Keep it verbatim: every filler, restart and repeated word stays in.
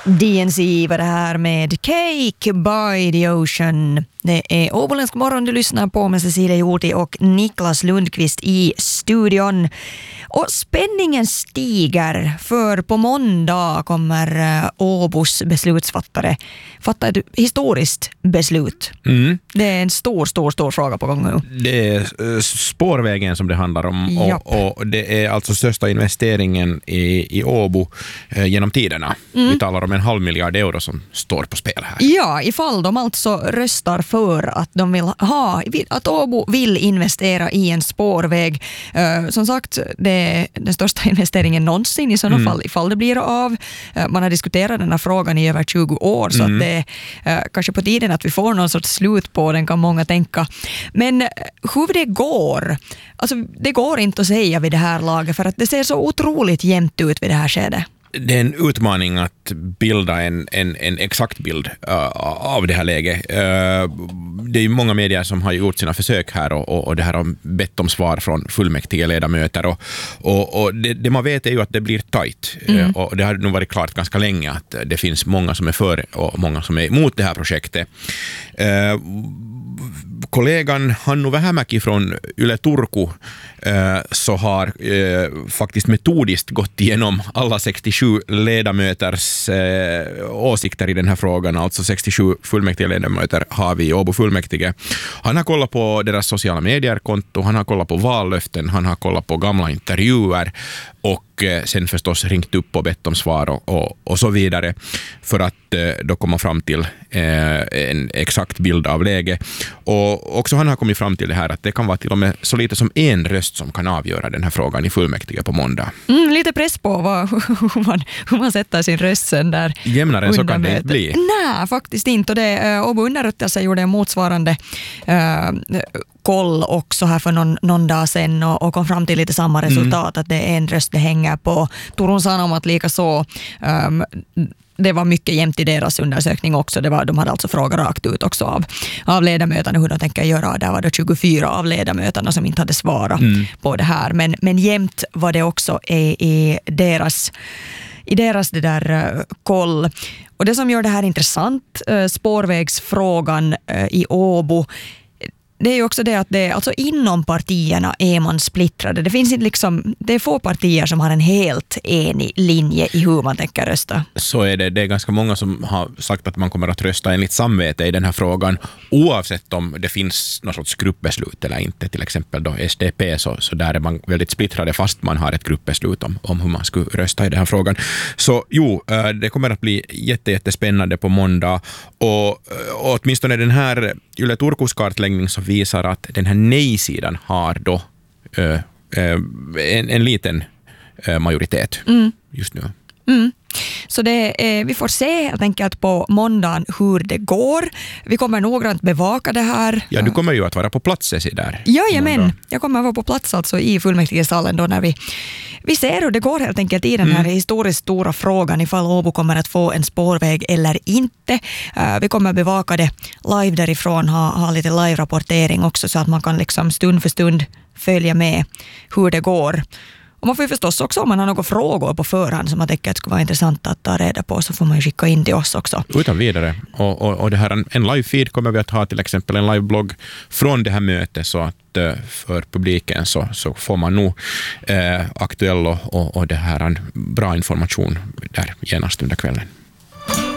D N C var det här med Cake by the Ocean. Det är Åboländsk morgon du lyssnar på med Cecilia Jorti och Niklas Lundqvist i studion. Och spänningen stiger för på måndag kommer Åbos beslutsfattare fatta ett historiskt beslut. Mm. Det är en stor, stor, stor fråga på gång nu. Det är spårvägen som det handlar om och, och det är alltså största investeringen i, i Åbo eh, genom tiderna. Mm. Vi talar om en halv miljard euro som står på spel här. Ja, ifall de alltså röstar för att de vill ha, att Åbo vill investera i en spårväg. Uh, som sagt, det är den största investeringen någonsin i sådana mm. fall, ifall det blir av. Uh, man har diskuterat den här frågan i över tjugo år så mm. att det är uh, kanske på tiden att vi får någon sorts slut på den, kan många tänka. Men uh, hur det går, alltså det går inte att säga vid det här laget för att det ser så otroligt jämnt ut vid det här skedet. Det är en utmaning att bilda en, en, en exakt bild uh, av det här läget. Uh, det är ju många medier som har gjort sina försök här och, och, och det här har bett om svar från fullmäktige ledamöter och, och, och det, det man vet är ju att det blir tajt. Mm. Uh, och det har nog varit klart ganska länge att det finns många som är för och många som är emot det här projektet. Uh, kollegan Hannu Vähämäki från Yle Turku eh, så har eh, faktiskt metodiskt gått igenom alla sextiosju ledamöters eh, åsikter i den här frågan. Alltså sextiosju fullmäktige ledamöter har vi i Åbo fullmäktige. Han har kollat på deras sociala medier-konto, han har kollat på vallöften, han har kollat på gamla intervjuer och eh, sen förstås ringt upp och bett om svar och, och, och så vidare för att eh, då komma fram till eh, en exakt bild av läget. Och också han har kommit fram till det här att det kan vara till och med så lite som en röst som kan avgöra den här frågan i fullmäktige på måndag. Mm, lite press på vad, hur, man, hur man sätter sin röst sen där. Jämnare så kan det inte bli. Nej, faktiskt inte. Och det, Åbo underrättelse gjorde en motsvarande äh, koll också här för någon, någon dag sedan och, och kom fram till lite samma resultat mm. att det är en röst det hänger på. Turun Sanomat lika så. Um, det var mycket jämnt i deras undersökning också. Det var, de hade alltså frågat rakt ut också av, av ledamöterna hur de tänker göra. Där var det tjugofyra av ledamöterna som inte hade svarat mm. på det här. Men, men jämnt var det också i, i deras, i deras det där uh, koll. Och det som gör det här intressant, uh, spårvägsfrågan uh, i Åbo, det är ju också det att det, alltså inom partierna är man splittrade. Det finns inte liksom, det är få partier som har en helt enig linje i hur man tänker rösta. Så är det. Det är ganska många som har sagt att man kommer att rösta enligt samvete i den här frågan, oavsett om det finns något sorts gruppbeslut eller inte. Till exempel då S D P, så, så där är man väldigt splittrade fast man har ett gruppbeslut om, om hur man skulle rösta i den här frågan. Så jo, det kommer att bli jätte, jättespännande på måndag och, och åtminstone den här Yle Turkus kartläggning så visar att den här nej-sidan har då äh, en, en liten äh, majoritet mm. just nu. Mm. Så det, eh, vi får se helt enkelt på måndagen hur det går. Vi kommer noggrant bevaka det här. Ja, du kommer ju att vara på plats där. Jajamän, jag kommer att vara på plats alltså i fullmäktigesalen då när vi, vi ser hur det går helt enkelt i den här mm. historiskt stora frågan ifall Åbo kommer att få en spårväg eller inte. Uh, vi kommer att bevaka det live därifrån, ha, ha lite live-rapportering också så att man kan liksom stund för stund följa med hur det går. Och man får ju förstås också, om man har några frågor på förhand som man tycker att skulle vara intressant att ta reda på, så får man ju skicka in till oss också. Utan vidare. Och, och, och det här, en live-feed kommer vi att ha, till exempel en live-blogg från det här mötet, så att för publiken så, så får man nog eh, aktuell och, och, och det här bra information där genast under kvällen.